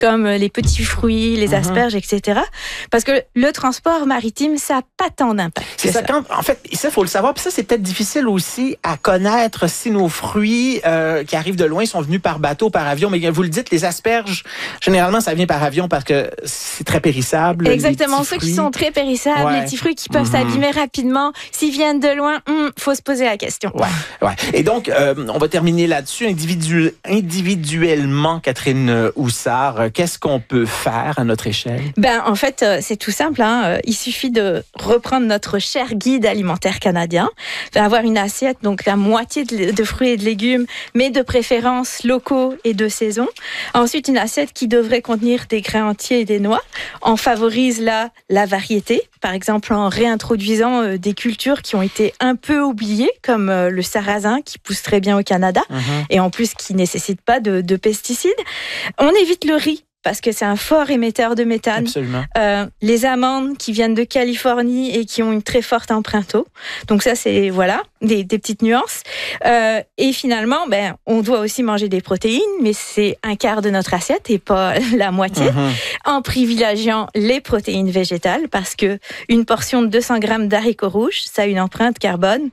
comme les petits fruits, les asperges, etc. Parce que le transport maritime, ça n'a pas tant d'impact. C'est ça. En fait, ça, il faut le savoir. Puis ça, c'est peut-être difficile aussi à connaître si nos fruits qui arrivent de loin sont venus par bateau, par avion. Mais vous le dites, les asperges, généralement, ça vient par avion parce que c'est très périssable. Exactement. Ceux qui sont très périssables, les petits fruits qui peuvent s'abîmer rapidement, s'ils viennent de loin, faut se poser la question. Ouais. Et donc, on va terminer là-dessus. Individuellement, Catherine Houssard, qu'est-ce qu'on peut faire à notre échelle? En fait, c'est tout simple. Il suffit de reprendre notre cher guide alimentaire canadien, avoir une assiette, donc la moitié de fruits et de légumes, mais de préférence locaux et de saison. Ensuite, une assiette qui devrait contenir des grains entiers et des noix. On favorise la variété, par exemple en réintroduisant des cultures qui ont été un peu oubliées, comme le sarrasin qui pousse très bien au Canada et en plus qui ne nécessite pas de pesticides. On évite le riz, parce que c'est un fort émetteur de méthane. Absolument. Les amandes qui viennent de Californie et qui ont une très forte empreinte eau. Donc ça, c'est des petites nuances. Et finalement, on doit aussi manger des protéines, mais c'est un quart de notre assiette et pas la moitié, en privilégiant les protéines végétales, parce que une portion de 200 grammes d'haricots rouges, ça a une empreinte carbone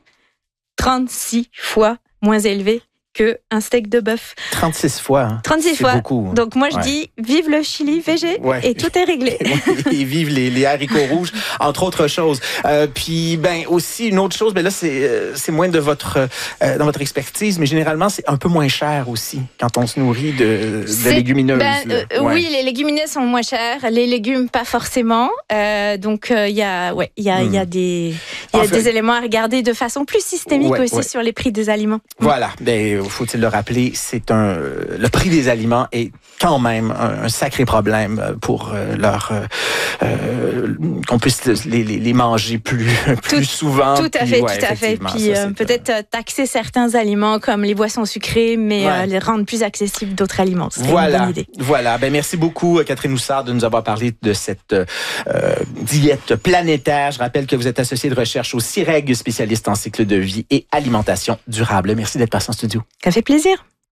36 fois moins élevée qu'un steak de bœuf. 36 fois. 36 fois. Beaucoup. Donc moi, je dis, vive le chili végé et tout est réglé. Et vive les haricots rouges, entre autres choses. Puis, aussi, une autre chose, là, c'est moins de dans votre expertise, mais généralement, c'est un peu moins cher aussi quand on se nourrit de légumineuses. Oui, les légumineuses sont moins chères. Les légumes, pas forcément. Donc, il y a des éléments à regarder de façon plus systémique sur les prix des aliments. Voilà. Faut-il le rappeler, le prix des aliments est quand même un sacré problème pour qu'on puisse les manger plus souvent. Tout à fait. Puis peut-être taxer certains aliments comme les boissons sucrées, mais les rendre plus accessibles d'autres aliments. C'est une bonne idée. Voilà. Merci beaucoup, Catherine Houssard, de nous avoir parlé de cette diète planétaire. Je rappelle que vous êtes associée de recherche au CIREG, spécialiste en cycle de vie et alimentation durable. Merci d'être passée en studio. Ça fait plaisir.